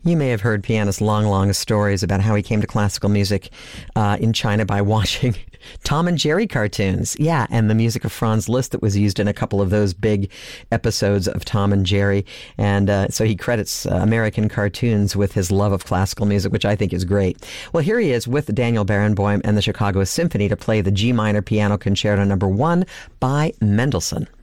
You may have heard pianist Long Long's stories about how he came to classical music in China by watching Tom and Jerry cartoons. Yeah, and the music of Franz Liszt that was used in a couple of those big episodes of Tom and Jerry. And so he credits American cartoons with his love of classical music, which I think is great. Well, here he is with Daniel Barenboim and the Chicago Symphony to play the G minor Piano Concerto No. 1 by Mendelssohn.